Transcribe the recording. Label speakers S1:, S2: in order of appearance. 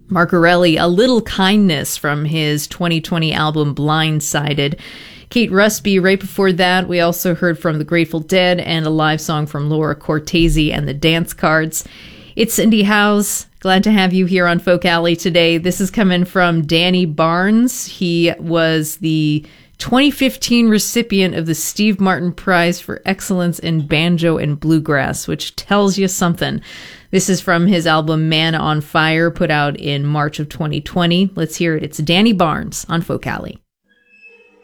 S1: Marcarelli, A Little Kindness from his 2020 album Blindsided. Kate Rusby, right before that, we also heard from the Grateful Dead and a live song from Laura Cortese and the Dance Cards. It's Cindy Howes. Glad to have you here on Folk Alley today. This is coming from Danny Barnes. He was the 2015 recipient of the Steve Martin Prize for Excellence in Banjo and Bluegrass, which tells you something. This is from his album Man on Fire, put out in March of 2020. Let's hear it. It's Danny Barnes on Folk Alley.